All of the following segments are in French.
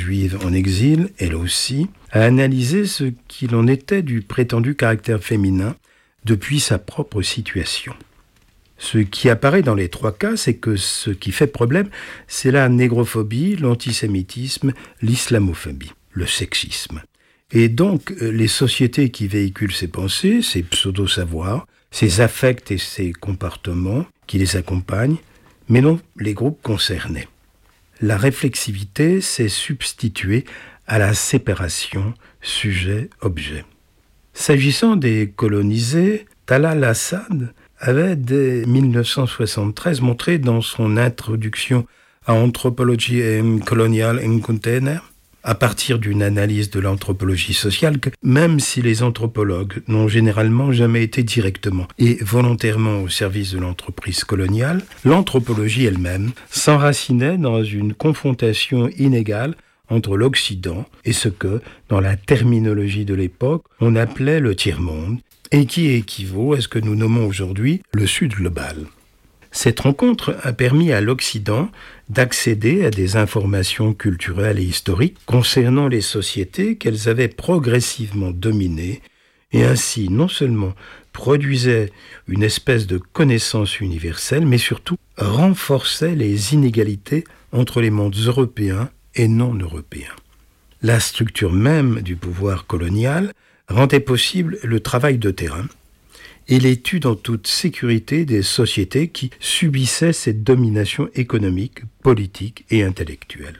juive en exil, elle aussi, a analysé ce qu'il en était du prétendu caractère féminin depuis sa propre situation. Ce qui apparaît dans les trois cas, c'est que ce qui fait problème, c'est la négrophobie, l'antisémitisme, l'islamophobie, le sexisme. Et donc, les sociétés qui véhiculent ces pensées, ces pseudo-savoirs, ces affects et ces comportements qui les accompagnent, mais non les groupes concernés. La réflexivité s'est substituée à la séparation sujet-objet. S'agissant des colonisés, Talal Hassad avait dès 1973 montré dans son introduction à Anthropology and Colonial Encounter, à partir d'une analyse de l'anthropologie sociale, que même si les anthropologues n'ont généralement jamais été directement et volontairement au service de l'entreprise coloniale, l'anthropologie elle-même s'enracinait dans une confrontation inégale entre l'Occident et ce que, dans la terminologie de l'époque, on appelait le tiers-monde, et qui équivaut à ce que nous nommons aujourd'hui le Sud global. Cette rencontre a permis à l'Occident d'accéder à des informations culturelles et historiques concernant les sociétés qu'elles avaient progressivement dominées et ainsi non seulement produisait une espèce de connaissance universelle, mais surtout renforçait les inégalités entre les mondes européens et non européens. La structure même du pouvoir colonial rendait possible le travail de terrain et l'étude en toute sécurité des sociétés qui subissaient cette domination économique, politique et intellectuelle.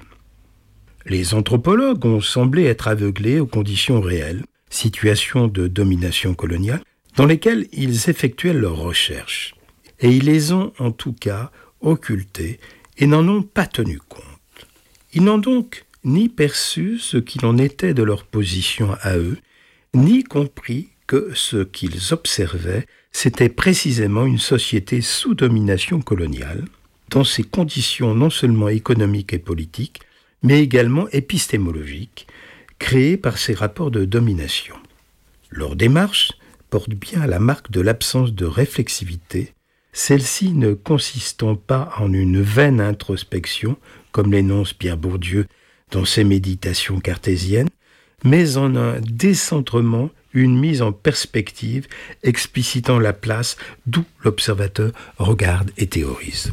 Les anthropologues ont semblé être aveuglés aux conditions réelles, situations de domination coloniale, dans lesquelles ils effectuaient leurs recherches. Et ils les ont en tout cas occultées et n'en ont pas tenu compte. Ils n'ont donc ni perçu ce qu'il en était de leur position à eux, ni compris que ce qu'ils observaient, c'était précisément une société sous domination coloniale, dans ses conditions non seulement économiques et politiques, mais également épistémologiques, créées par ces rapports de domination. Leur démarche porte bien la marque de l'absence de réflexivité, celle-ci ne consistant pas en une vaine introspection, comme l'énonce Pierre Bourdieu dans ses méditations cartésiennes, mais en un décentrement, une mise en perspective explicitant la place d'où l'observateur regarde et théorise.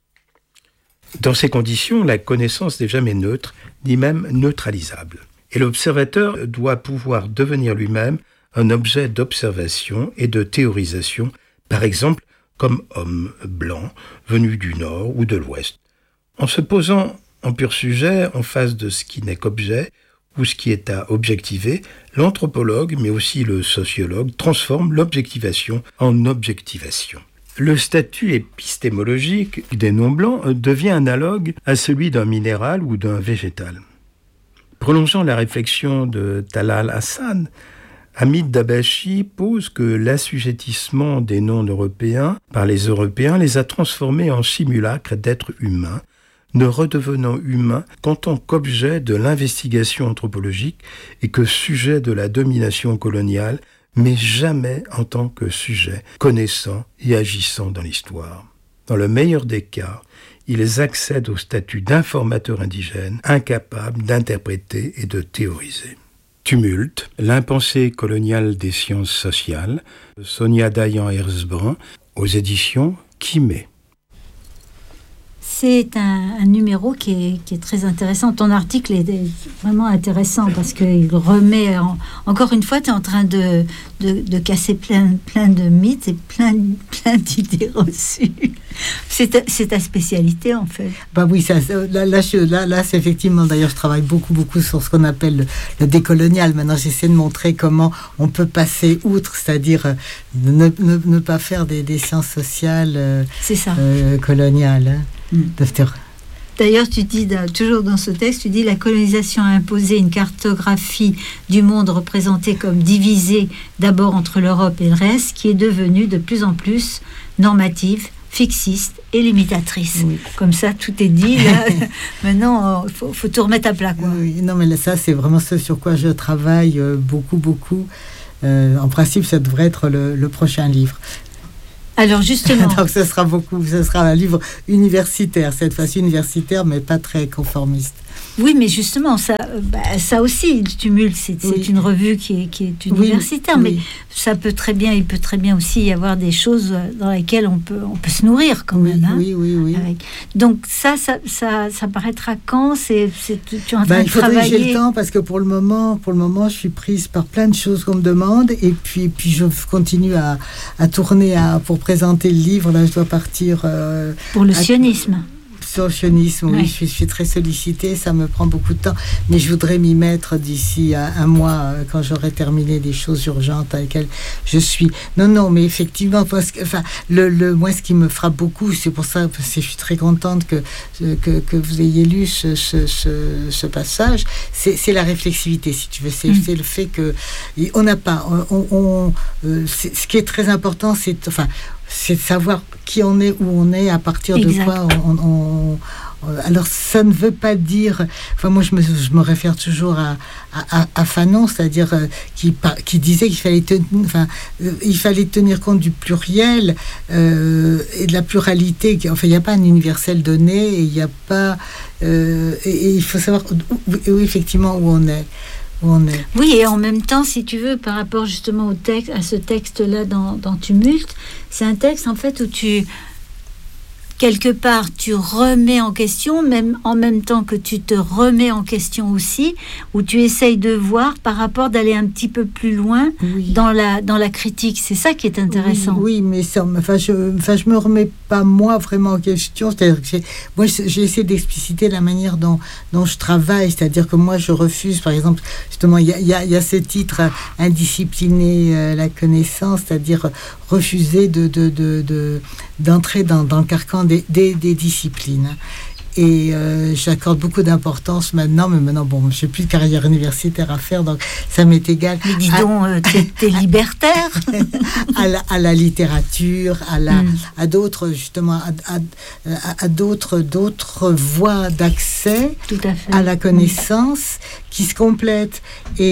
Dans ces conditions, la connaissance n'est jamais neutre, ni même neutralisable. Et l'observateur doit pouvoir devenir lui-même un objet d'observation et de théorisation, par exemple comme homme blanc venu du Nord ou de l'Ouest, en se posant en pur sujet en face de ce qui n'est qu'objet, ou ce qui est à objectiver, l'anthropologue, mais aussi le sociologue, transforme l'objectivation en objectivation. Le statut épistémologique des non-blancs devient analogue à celui d'un minéral ou d'un végétal. Prolongeant la réflexion de Talal Hassad, Hamid Dabashi pose que l'assujettissement des non-européens par les Européens les a transformés en simulacres d'êtres humains, ne redevenant humains qu'en tant qu'objet de l'investigation anthropologique et que sujet de la domination coloniale, mais jamais en tant que sujet connaissant et agissant dans l'histoire. Dans le meilleur des cas, ils accèdent au statut d'informateurs indigènes, incapables d'interpréter et de théoriser. Tumulte, l'impensée coloniale des sciences sociales, Sonia Dayan-Herzbrun, aux éditions Quimay. C'est un numéro qui est très intéressant. Ton article est vraiment intéressant parce qu'il remet... encore une fois, tu es en train de casser plein de mythes et plein d'idées reçues. C'est ta spécialité, en fait. Bah oui, là, c'est effectivement... D'ailleurs, je travaille beaucoup sur ce qu'on appelle le décolonial. Maintenant, j'essaie de montrer comment on peut passer outre, c'est-à-dire ne pas faire des sciences sociales coloniales. Hein. D'ailleurs, tu dis, toujours dans ce texte, tu dis la colonisation a imposé une cartographie du monde représentée comme divisée d'abord entre l'Europe et le reste, qui est devenue de plus en plus normative, fixiste et limitatrice. Oui. Comme ça, tout est dit. Là. Maintenant, faut tout remettre à plat, quoi. Oui, non, mais là, ça, c'est vraiment ce sur quoi je travaille beaucoup. En principe, ça devrait être le prochain livre. Alors justement, donc ce sera un livre universitaire, cette fois-ci universitaire, mais pas très conformiste. Oui, mais justement, ça aussi, Tumulte, c'est une revue qui est universitaire, mais il peut très bien aussi y avoir des choses dans lesquelles on peut se nourrir quand même. Oui. Avec. Donc ça paraîtra quand tu es en train de travailler. Il faudrait que j'ai le temps, parce que pour le moment, je suis prise par plein de choses qu'on me demande, et puis je continue à tourner pour présenter le livre. Là, je dois partir pour le sionisme. Sur le sionisme, oui, je suis très sollicitée, ça me prend beaucoup de temps, mais je voudrais m'y mettre d'ici un mois, quand j'aurai terminé des choses urgentes avec lesquelles je suis. Non, mais effectivement, moi, ce qui me frappe beaucoup, c'est pour ça que je suis très contente que vous ayez lu ce passage, c'est la réflexivité, si tu veux, c'est le fait que on n'a pas, ce qui est très important, c'est de savoir qui on est, où on est, à partir de quoi alors ça ne veut pas dire, moi je me réfère toujours à Fanon, c'est-à-dire qui disait qu'il fallait tenir compte du pluriel et de la pluralité. Il n'y a pas un universel donné, et il n'y a pas et il faut savoir effectivement où on est. Oui, et en même temps, si tu veux, par rapport justement à ce texte-là dans Tumulte, c'est un texte en fait où quelque part, tu remets en question, même en même temps que tu te remets en question aussi, où tu essayes de voir par rapport d'aller un petit peu plus loin dans la critique. C'est ça qui est intéressant. Oui, mais je me remets pas moi vraiment en question. C'est-à-dire que j'ai essayé d'expliciter la manière dont je travaille. C'est-à-dire que moi, je refuse, par exemple, justement, il y a ce titre indiscipliné, la connaissance, c'est-à-dire refuser d'entrer dans le carcan des disciplines. Et j'accorde beaucoup d'importance maintenant, mais maintenant, je n'ai plus de carrière universitaire à faire, donc ça m'est égal. Mais dis donc, t'es libertaire. à la littérature, à d'autres, justement, à d'autres voies d'accès à la connaissance qui se complètent.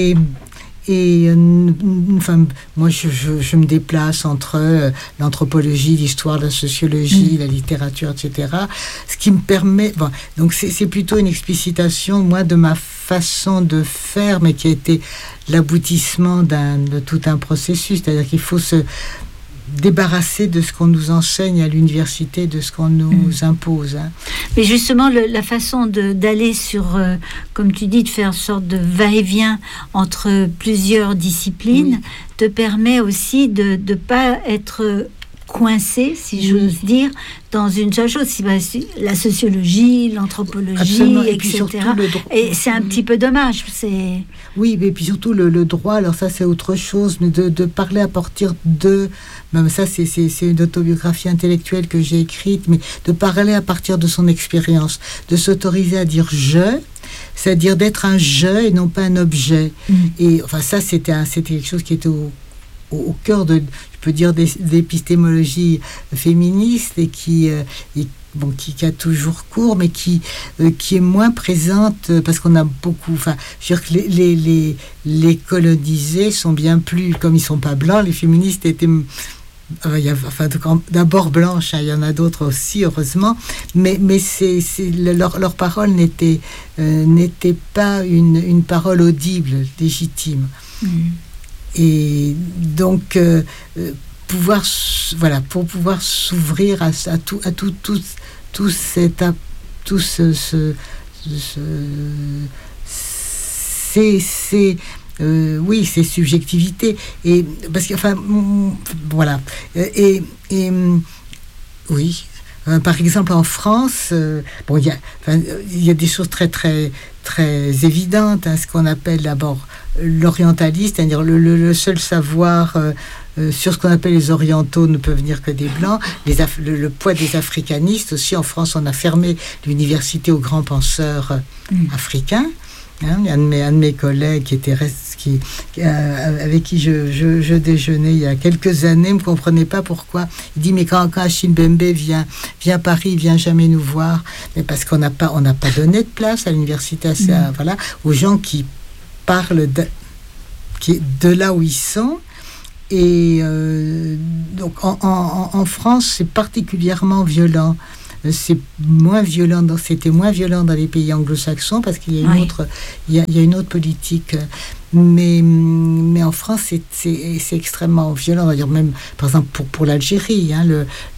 Et moi, je me déplace entre l'anthropologie, l'histoire, la sociologie, la littérature, etc. Ce qui me permet... donc c'est plutôt une explicitation, moi, de ma façon de faire, mais qui a été l'aboutissement de tout un processus. C'est-à-dire qu'il faut se débarrasser de ce qu'on nous enseigne à l'université, de ce qu'on nous impose. Mais justement, la façon d'aller sur, comme tu dis, de faire une sorte de va-et-vient entre plusieurs disciplines, te permet aussi de ne pas être coincé, si j'ose dire, dans une seule chose. La sociologie, l'anthropologie, etc. Et c'est un petit peu dommage. Oui, mais puis surtout le droit, alors ça c'est autre chose, mais de parler à partir de... Même ça c'est une autobiographie intellectuelle que j'ai écrite, mais de parler à partir de son expérience, de s'autoriser à dire « je », c'est-à-dire d'être un « je » et non pas un objet. Et ça c'était quelque chose qui était au cœur de, je peux dire, d'épistémologie féministe et qui a toujours cours, mais qui est moins présente parce qu'on a beaucoup... je veux dire que les colonisés sont bien plus... Comme ils ne sont pas blancs, les féministes étaient... d'abord blanches, il y en a d'autres aussi, heureusement, mais leur parole n'était pas une parole audible, légitime. Et donc pour pouvoir s'ouvrir à tout ces subjectivités, et parce que oui. Par exemple, en France, il y a des choses très très très évidentes, ce qu'on appelle d'abord l'orientaliste, c'est-à-dire le seul savoir sur ce qu'on appelle les orientaux ne peut venir que des blancs. Le poids des africanistes aussi. En France, on a fermé l'université aux grands penseurs africains. Un de mes collègues avec qui je déjeunais il y a quelques années ne me comprenait pas pourquoi. Il dit, mais quand Achille Mbembe vient à Paris, il vient jamais nous voir. Mais parce qu'on n'a pas donné de place à l'université aux gens qui parlent de là où ils sont, Donc en France, c'est particulièrement violent. C'était moins violent dans les pays anglo-saxons parce qu'il y a une autre politique. Mais en France, c'est extrêmement violent. On va dire même, par exemple, pour l'Algérie, hein,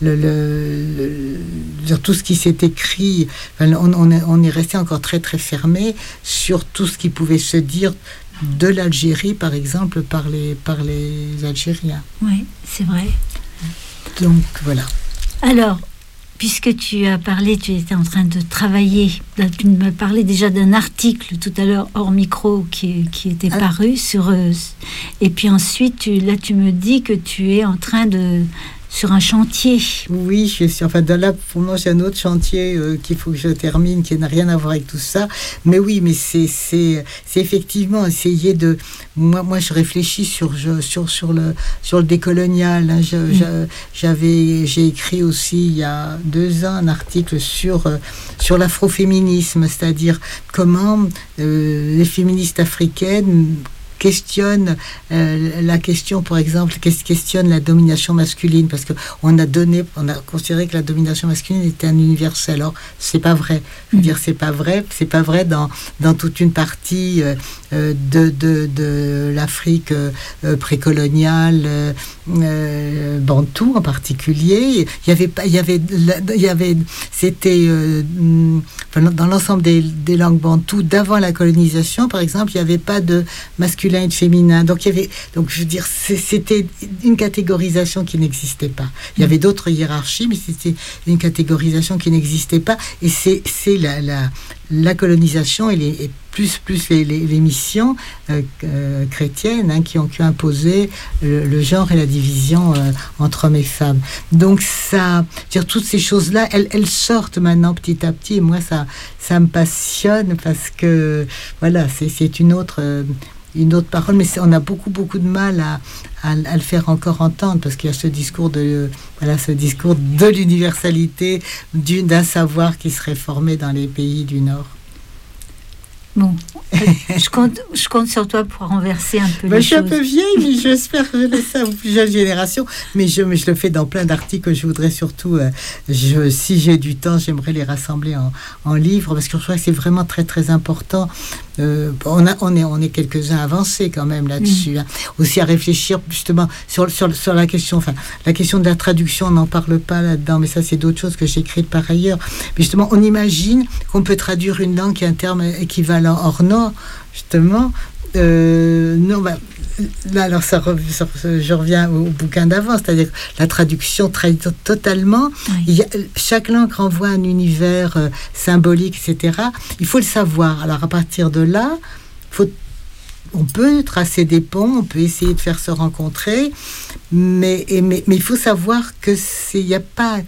tout ce qui s'est écrit, on est resté encore très très fermé sur tout ce qui pouvait se dire de l'Algérie, par exemple, par les Algériens. Oui, c'est vrai. Donc voilà. Alors, puisque tu as parlé, tu étais en train de travailler, tu m'as parlé déjà d'un article tout à l'heure hors micro qui était paru sur... et puis ensuite, tu me dis que tu es en train sur un chantier. Oui, je suis. Enfin, là, pour moi, j'ai un autre chantier qu'il faut que je termine, qui n'a rien à voir avec tout ça. Mais oui, mais c'est effectivement essayer de. Moi, je réfléchis sur le décolonial. Hein. J'ai écrit aussi il y a 2 ans un article sur l'afroféminisme, c'est-à-dire comment les féministes africaines questionne la question, par exemple, questionne la domination masculine, parce que on a considéré que la domination masculine était un universel. Or, c'est pas vrai. Je veux dire, c'est pas vrai dans toute une partie de l'Afrique précoloniale, bantou en particulier. C'était dans l'ensemble des langues bantoues d'avant la colonisation, par exemple, il n'y avait pas de masculin et de féminin. Donc je veux dire, c'était une catégorisation qui n'existait pas. Il y avait d'autres hiérarchies, mais c'était une catégorisation qui n'existait pas. Et c'est la colonisation et plus les missions chrétiennes, hein, qui ont imposé le genre et la division entre hommes et femmes. Donc ça, dire toutes ces choses-là, elles sortent maintenant petit à petit. Et moi, ça me passionne parce que voilà, c'est une autre parole, mais on a beaucoup de mal à le faire encore entendre, parce qu'il y a ce discours de l'universalité d'un savoir qui serait formé dans les pays du Nord. Bon, je compte sur toi pour renverser un peu les choses. Je suis un peu vieille, mais j'espère que je laisse ça aux plus jeunes générations. Mais je le fais dans plein d'articles que je voudrais surtout, si j'ai du temps, j'aimerais les rassembler en livres, parce que je crois que c'est vraiment très très important. On est quelques-uns avancés quand même là-dessus. Hein. Aussi à réfléchir justement sur la question, la question de la traduction, on n'en parle pas là-dedans, mais ça c'est d'autres choses que j'ai écrites par ailleurs. Mais justement, on imagine qu'on peut traduire une langue qui a un terme équivalent hors nord, justement. Non, là, alors je reviens au bouquin d'avant, c'est-à-dire la traduction trahit totalement. Oui. Chaque langue renvoie un univers symbolique, etc. Il faut le savoir. Alors à partir de là, on peut tracer des ponts, on peut essayer de faire se rencontrer, mais il faut savoir que il n'y a pas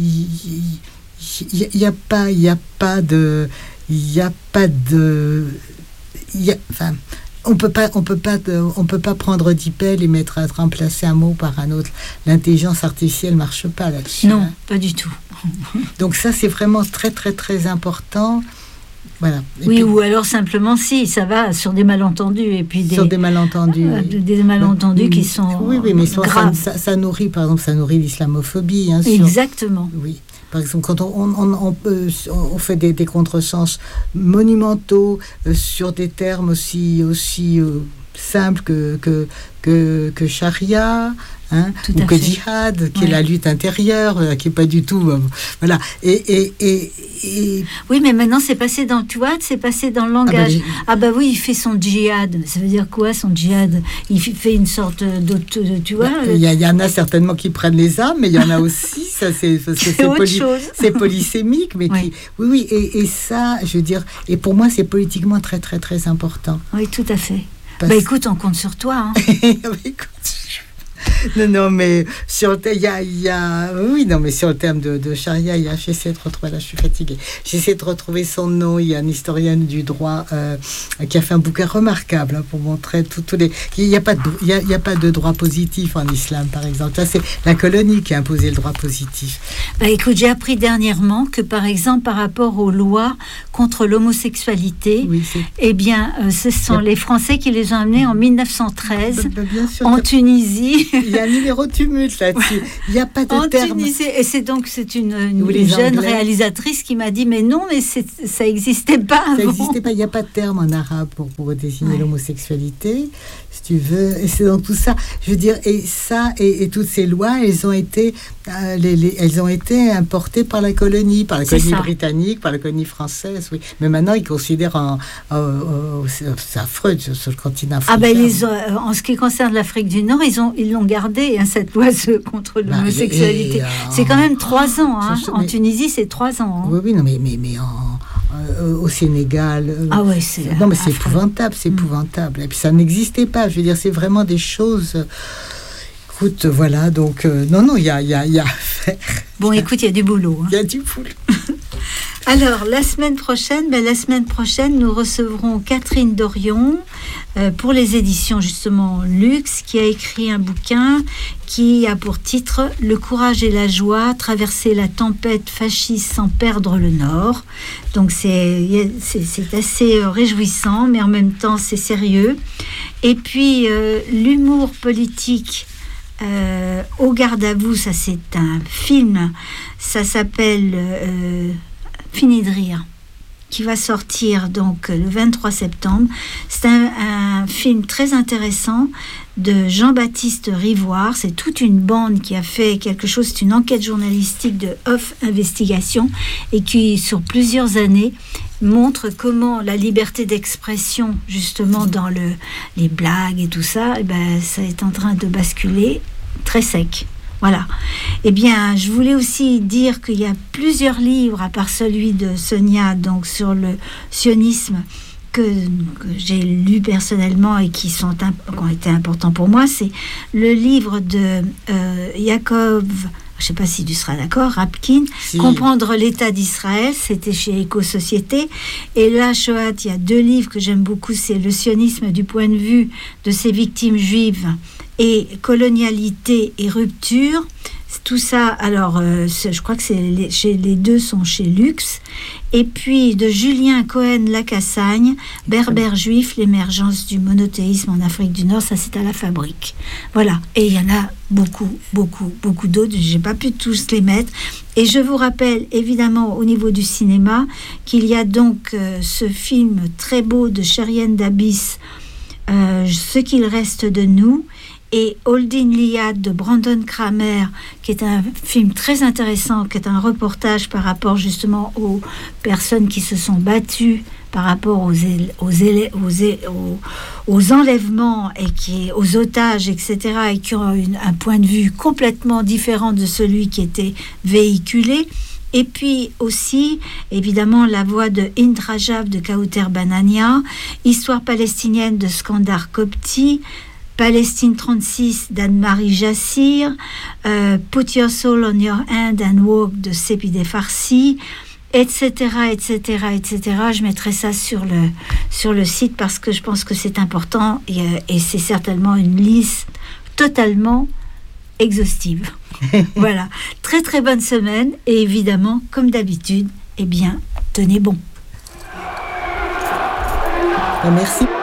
on peut pas prendre d'IPEL et remplacer un mot par un autre. L'intelligence artificielle marche pas là-dessus. Non, pas du tout. Donc ça, c'est vraiment très très très important. Voilà. Ou alors simplement ça va sur des malentendus et puis des malentendus, des malentendus qui sont mais graves. Ça nourrit, par exemple, l'islamophobie. Hein, exactement. Oui. Par exemple, quand on fait des contresens monumentaux sur des termes aussi simples que charia, hein, ou que djihad, qui est la lutte intérieure, qui est pas du tout, voilà. Oui, mais maintenant c'est passé dans le langage. Oui, il fait son djihad. Ça veut dire quoi, son djihad? Il fait une sorte d'autre, tu vois. Il y en a certainement qui prennent les armes, mais il y en a aussi, ça c'est parce que c'est polysémique, mais oui, et ça, je veux dire, et pour moi c'est politiquement très très très important. Oui, tout à fait. Écoute, on compte sur toi. Hein. Écoute, Non, mais sur le terme de charia, j'essaie de retrouver, là je suis fatiguée, j'essaie de retrouver son nom. Il y a un historien du droit qui a fait un bouquin remarquable pour montrer tous les... Il n'y a pas de droit positif en islam, par exemple. Ça, c'est la colonie qui a imposé le droit positif. Écoute, j'ai appris dernièrement que, par exemple, par rapport aux lois contre l'homosexualité, ce sont les Français qui les ont amenés en 1913 en Tunisie. Il y a un numéro tumulte là-dessus. Il n'y a pas de terme. Tunisie. Et c'est une jeune réalisatrice qui m'a dit mais non, mais ça n'existait pas avant. Ça n'existait pas. Il n'y a pas de terme en arabe pour désigner l'homosexualité, si tu veux. Et c'est dans tout ça. Je veux dire, et ça, et toutes ces lois, elles ont été importées par la colonie britannique, par la colonie française. Oui. Mais maintenant, ils considèrent c'est affreux sur le continent africain. En ce qui concerne l'Afrique du Nord, ils l'ont gardé, cette loi contre l'homosexualité. C'est quand même 3 ans. En Tunisie, c'est 3 ans. Oui, non, mais au Sénégal. C'est épouvantable, c'est épouvantable. Et puis ça n'existait pas. Je veux dire, c'est vraiment des choses. Écoute, voilà, donc non, il y a à faire. Bon, écoute, il y a du boulot. Il y a du boulot. Alors, la semaine prochaine, nous recevrons Catherine Dorion pour les éditions, justement, Luxe, qui a écrit un bouquin qui a pour titre « Le courage et la joie, traverser la tempête fasciste sans perdre le Nord ». Donc, c'est assez réjouissant, mais en même temps, c'est sérieux. Et puis, l'humour politique au garde à vous, ça c'est un film, ça s'appelle Fini de rire, qui va sortir donc le 23 septembre. C'est un film très intéressant de Jean-Baptiste Rivoire. C'est toute une bande qui a fait quelque chose, c'est une enquête journalistique de Off Investigation et qui, sur plusieurs années, montre comment la liberté d'expression, justement dans les blagues et tout ça, ça est en train de basculer très sec. Voilà. Eh bien, je voulais aussi dire qu'il y a plusieurs livres, à part celui de Sonia, donc sur le sionisme, que j'ai lu personnellement et qui ont été importants pour moi. C'est le livre de Yaakov, je ne sais pas si tu seras d'accord, Rapkin, si. Comprendre l'État d'Israël, c'était chez Éco-Société. Et là, Shoah, il y a 2 livres que j'aime beaucoup, c'est Le sionisme du point de vue de ses victimes juives et Colonialité et rupture. Tout ça, alors, je crois que les 2 sont chez Luxe. Et puis, de Julien Cohen-Lacassagne, Berbère juif, l'émergence du monothéisme en Afrique du Nord, ça c'est à la Fabrique. Voilà. Et il y en a beaucoup, beaucoup, beaucoup d'autres. Je n'ai pas pu tous les mettre. Et je vous rappelle, évidemment, au niveau du cinéma, qu'il y a donc ce film très beau de Chérienne Dabis, Ce qu'il reste de nous, et Holding Liad de Brandon Kramer, qui est un film très intéressant, qui est un reportage par rapport justement aux personnes qui se sont battues par rapport aux enlèvements et aux otages, etc., et qui ont un point de vue complètement différent de celui qui était véhiculé. Et puis aussi, évidemment, la voix de Hind Rajab de Kauter Banania, Histoire palestinienne de Skandar Kopti, Palestine 36 d'Anne-Marie Jassir, Put Your Soul on Your Hand and Walk de Sepideh Farsi, etc., etc., etc. Je mettrai ça sur le site parce que je pense que c'est important et c'est certainement une liste totalement exhaustive. Voilà. Très, très bonne semaine et évidemment, comme d'habitude, tenez bon. Merci.